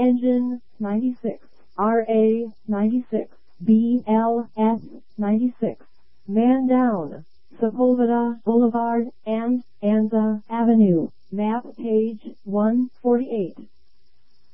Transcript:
Engine 96, RA 96, BLS 96. Man down. Sepulveda Boulevard and Anza Avenue. Map page 148.